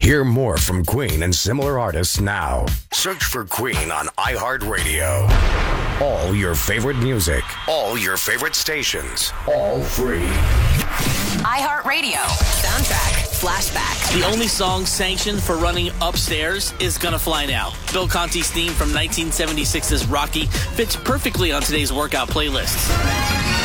Hear more from Queen and similar artists now. Search for Queen on iHeartRadio. All your favorite music, all your favorite stations, all free. iHeartRadio. Soundtrack. Flashback. The only song sanctioned for running upstairs is Gonna Fly Now. Bill Conti's theme from 1976's Rocky fits perfectly on today's workout playlists.